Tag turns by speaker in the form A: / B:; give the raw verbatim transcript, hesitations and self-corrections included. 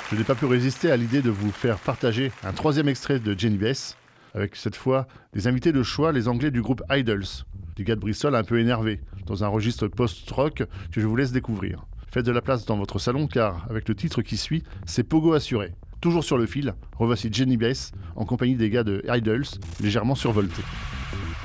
A: Je n'ai pas pu résister à l'idée de vous faire partager un troisième extrait de Jenny Bess, avec cette fois des invités de choix, les Anglais du groupe Idols, des gars de Bristol un peu énervés, dans un registre post-rock que je vous laisse découvrir. Faites de la place dans votre salon car, avec le titre qui suit, c'est Pogo assuré. Toujours sur le fil, revoici Jenny Bess en compagnie des gars de Idols, légèrement survoltés.